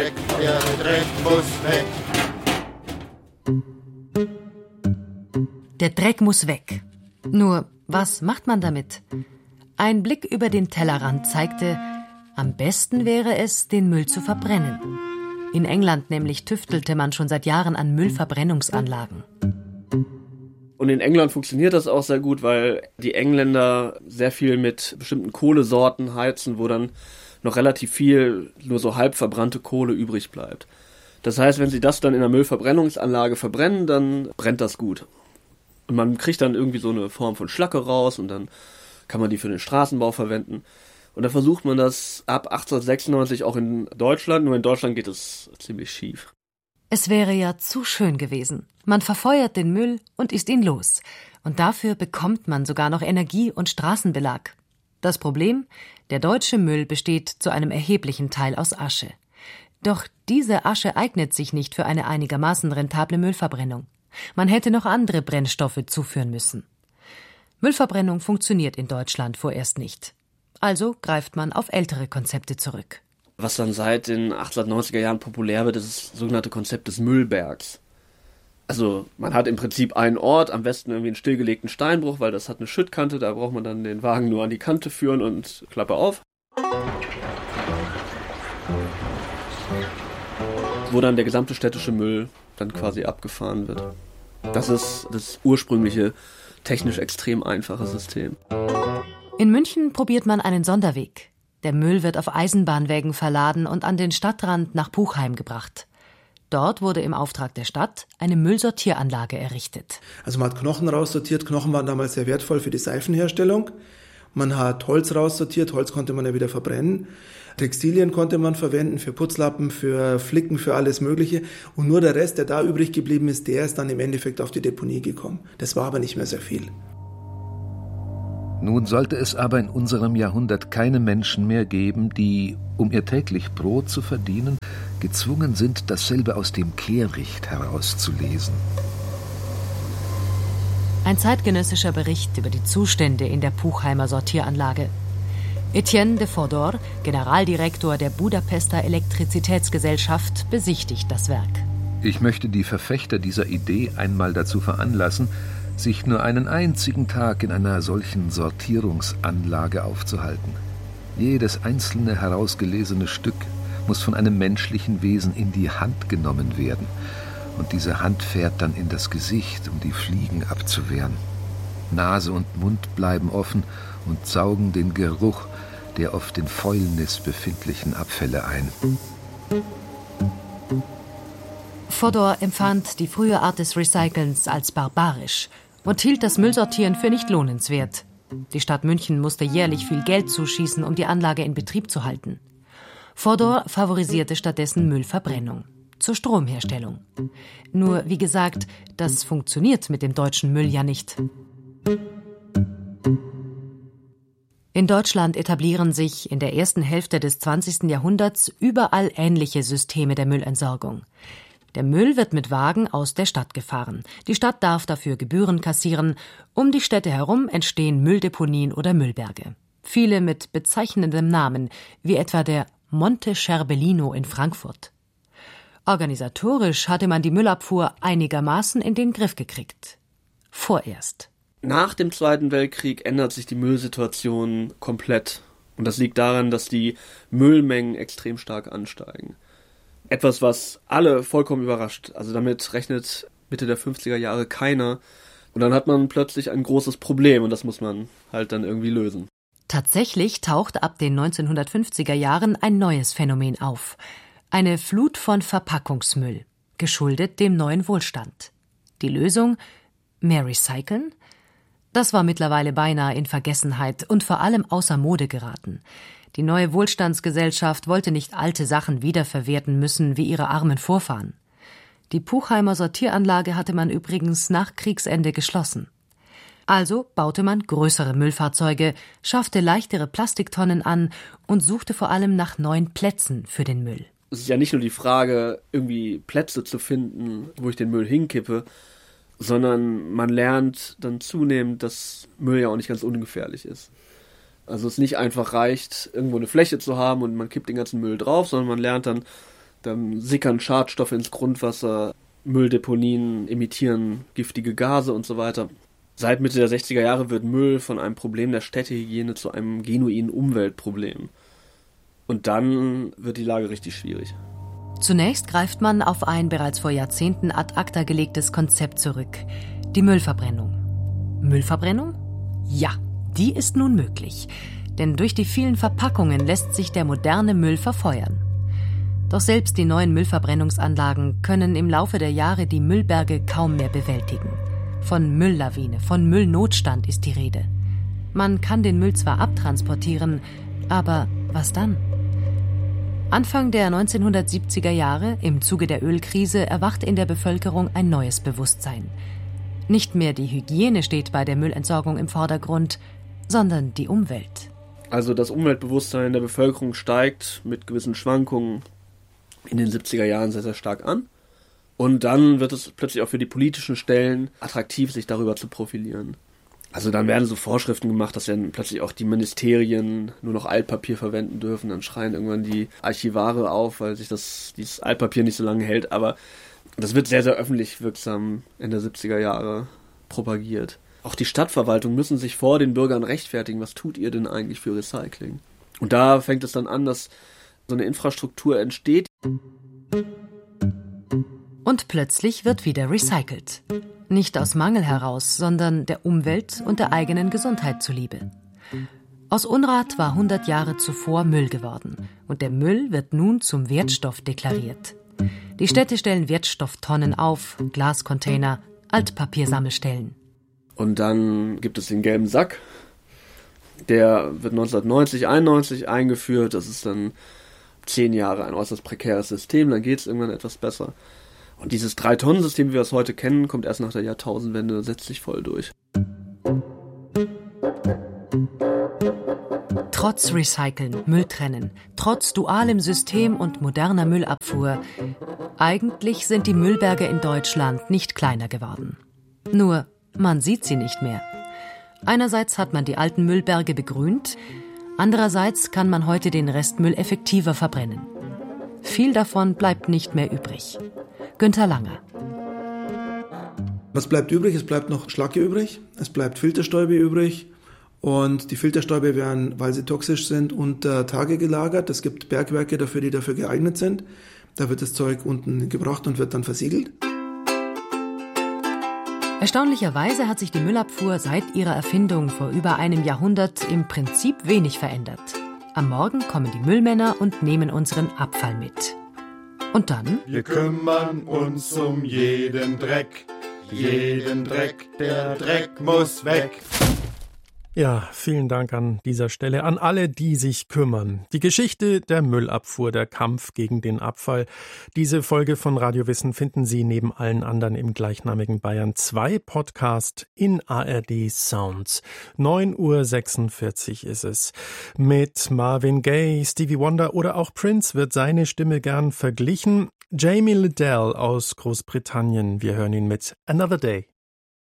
der Dreck muss weg. Der Dreck muss weg. Nur, was macht man damit? Ein Blick über den Tellerrand zeigte, am besten wäre es, den Müll zu verbrennen. In England nämlich tüftelte man schon seit Jahren an Müllverbrennungsanlagen. Und in England funktioniert das auch sehr gut, weil die Engländer sehr viel mit bestimmten Kohlesorten heizen, wo dann noch relativ viel nur so halb verbrannte Kohle übrig bleibt. Das heißt, wenn sie das dann in einer Müllverbrennungsanlage verbrennen, dann brennt das gut. Und man kriegt dann irgendwie so eine Form von Schlacke raus und dann kann man die für den Straßenbau verwenden. Und da versucht man das ab 1896 auch in Deutschland, nur in Deutschland geht es ziemlich schief. Es wäre ja zu schön gewesen. Man verfeuert den Müll und isst ihn los. Und dafür bekommt man sogar noch Energie und Straßenbelag. Das Problem? Der deutsche Müll besteht zu einem erheblichen Teil aus Asche. Doch diese Asche eignet sich nicht für eine einigermaßen rentable Müllverbrennung. Man hätte noch andere Brennstoffe zuführen müssen. Müllverbrennung funktioniert in Deutschland vorerst nicht. Also greift man auf ältere Konzepte zurück. Was dann seit den 1890er Jahren populär wird, ist das sogenannte Konzept des Müllbergs. Also man hat im Prinzip einen Ort, am besten irgendwie einen stillgelegten Steinbruch, weil das hat eine Schüttkante, da braucht man dann den Wagen nur an die Kante führen und Klappe auf. Wo dann der gesamte städtische Müll dann quasi abgefahren wird. Das ist das ursprüngliche, technisch extrem einfache System. In München probiert man einen Sonderweg. Der Müll wird auf Eisenbahnwägen verladen und an den Stadtrand nach Puchheim gebracht. Dort wurde im Auftrag der Stadt eine Müllsortieranlage errichtet. Also man hat Knochen raussortiert. Knochen waren damals sehr wertvoll für die Seifenherstellung. Man hat Holz raussortiert. Holz konnte man ja wieder verbrennen. Textilien konnte man verwenden für Putzlappen, für Flicken, für alles Mögliche. Und nur der Rest, der da übrig geblieben ist, der ist dann im Endeffekt auf die Deponie gekommen. Das war aber nicht mehr sehr viel. Nun sollte es aber in unserem Jahrhundert keine Menschen mehr geben, die, um ihr täglich Brot zu verdienen, gezwungen sind, dasselbe aus dem Kehricht herauszulesen. Ein zeitgenössischer Bericht über die Zustände in der Puchheimer Sortieranlage. Etienne de Fodor, Generaldirektor der Budapester Elektrizitätsgesellschaft, besichtigt das Werk. Ich möchte die Verfechter dieser Idee einmal dazu veranlassen, sich nur einen einzigen Tag in einer solchen Sortierungsanlage aufzuhalten. Jedes einzelne herausgelesene Stück muss von einem menschlichen Wesen in die Hand genommen werden. Und diese Hand fährt dann in das Gesicht, um die Fliegen abzuwehren. Nase und Mund bleiben offen und saugen den Geruch der auf den Fäulnis befindlichen Abfälle ein. Fodor empfand die frühe Art des Recycelns als barbarisch und hielt das Müllsortieren für nicht lohnenswert. Die Stadt München musste jährlich viel Geld zuschießen, um die Anlage in Betrieb zu halten. Fodor favorisierte stattdessen Müllverbrennung zur Stromherstellung. Nur, wie gesagt, das funktioniert mit dem deutschen Müll ja nicht. In Deutschland etablieren sich in der ersten Hälfte des 20. Jahrhunderts überall ähnliche Systeme der Müllentsorgung. Der Müll wird mit Wagen aus der Stadt gefahren. Die Stadt darf dafür Gebühren kassieren. Um die Städte herum entstehen Mülldeponien oder Müllberge. Viele mit bezeichnendem Namen, wie etwa der Monte Scherbellino in Frankfurt. Organisatorisch hatte man die Müllabfuhr einigermaßen in den Griff gekriegt. Vorerst. Nach dem Zweiten Weltkrieg ändert sich die Müllsituation komplett. Und das liegt daran, dass die Müllmengen extrem stark ansteigen. Etwas, was alle vollkommen überrascht. Also damit rechnet Mitte der 50er Jahre keiner. Und dann hat man plötzlich ein großes Problem und das muss man halt dann irgendwie lösen. Tatsächlich taucht ab den 1950er Jahren ein neues Phänomen auf. Eine Flut von Verpackungsmüll, geschuldet dem neuen Wohlstand. Die Lösung? Mehr recyceln? Das war mittlerweile beinahe in Vergessenheit und vor allem außer Mode geraten. Die neue Wohlstandsgesellschaft wollte nicht alte Sachen wiederverwerten müssen wie ihre armen Vorfahren. Die Puchheimer Sortieranlage hatte man übrigens nach Kriegsende geschlossen. Also baute man größere Müllfahrzeuge, schaffte leichtere Plastiktonnen an und suchte vor allem nach neuen Plätzen für den Müll. Es ist ja nicht nur die Frage, irgendwie Plätze zu finden, wo ich den Müll hinkippe, sondern man lernt dann zunehmend, dass Müll ja auch nicht ganz ungefährlich ist. Also es nicht einfach reicht, irgendwo eine Fläche zu haben und man kippt den ganzen Müll drauf, sondern man lernt dann, Dann sickern Schadstoffe ins Grundwasser, Mülldeponien emittieren giftige Gase und so weiter. Seit Mitte der 60er Jahre wird Müll von einem Problem der Städtehygiene zu einem genuinen Umweltproblem. Und dann wird die Lage richtig schwierig. Zunächst greift man auf ein bereits vor Jahrzehnten ad acta gelegtes Konzept zurück: die Müllverbrennung. Müllverbrennung? Ja, die ist nun möglich. Denn durch die vielen Verpackungen lässt sich der moderne Müll verfeuern. Doch selbst die neuen Müllverbrennungsanlagen können im Laufe der Jahre die Müllberge kaum mehr bewältigen. Von Mülllawine, von Müllnotstand ist die Rede. Man kann den Müll zwar abtransportieren, aber was dann? Anfang der 1970er Jahre, im Zuge der Ölkrise, erwacht in der Bevölkerung ein neues Bewusstsein. Nicht mehr die Hygiene steht bei der Müllentsorgung im Vordergrund, sondern die Umwelt. Also das Umweltbewusstsein der Bevölkerung steigt mit gewissen Schwankungen in den 70er Jahren sehr, sehr stark an. Und dann wird es plötzlich auch für die politischen Stellen attraktiv, sich darüber zu profilieren. Also dann werden so Vorschriften gemacht, dass dann plötzlich auch die Ministerien nur noch Altpapier verwenden dürfen. Dann schreien irgendwann die Archivare auf, weil sich dieses Altpapier nicht so lange hält. Aber das wird sehr, sehr öffentlich wirksam Ende der 70er Jahre propagiert. Auch die Stadtverwaltung müssen sich vor den Bürgern rechtfertigen. Was tut ihr denn eigentlich für Recycling? Und da fängt es dann an, dass so eine Infrastruktur entsteht. Und plötzlich wird wieder recycelt. Nicht aus Mangel heraus, sondern der Umwelt und der eigenen Gesundheit zuliebe. Aus Unrat war 100 Jahre zuvor Müll geworden. Und der Müll wird nun zum Wertstoff deklariert. Die Städte stellen Wertstofftonnen auf, Glascontainer, Altpapiersammelstellen. Und dann gibt es den gelben Sack. Der wird 1990, 91 eingeführt. Das ist dann 10 Jahre ein äußerst prekäres System. Dann geht es irgendwann etwas besser. Und dieses 3-Tonnen-System, wie wir es heute kennen, kommt erst nach der Jahrtausendwende, setzt sich voll durch. Trotz Recyceln, Müll trennen, trotz dualem System und moderner Müllabfuhr, eigentlich sind die Müllberge in Deutschland nicht kleiner geworden. Nur, man sieht sie nicht mehr. Einerseits hat man die alten Müllberge begrünt, andererseits kann man heute den Restmüll effektiver verbrennen. Viel davon bleibt nicht mehr übrig. Günther Langer. Was bleibt übrig? Es bleibt noch Schlacke übrig, es bleibt Filterstäube übrig und die Filterstäube werden, weil sie toxisch sind, unter Tage gelagert. Es gibt Bergwerke dafür, die dafür geeignet sind. Da wird das Zeug unten gebracht und wird dann versiegelt. Erstaunlicherweise hat sich die Müllabfuhr seit ihrer Erfindung vor über einem Jahrhundert im Prinzip wenig verändert. Am Morgen kommen die Müllmänner und nehmen unseren Abfall mit. Und dann? Wir kümmern uns um jeden Dreck, der Dreck muss weg. Ja, vielen Dank an dieser Stelle an alle, die sich kümmern. Die Geschichte der Müllabfuhr, der Kampf gegen den Abfall. Diese Folge von Radio Wissen finden Sie neben allen anderen im gleichnamigen Bayern 2 Podcast in ARD Sounds. 9:46 Uhr ist es. Mit Marvin Gaye, Stevie Wonder oder auch Prince wird seine Stimme gern verglichen. Jamie Liddell aus Großbritannien. Wir hören ihn mit Another Day.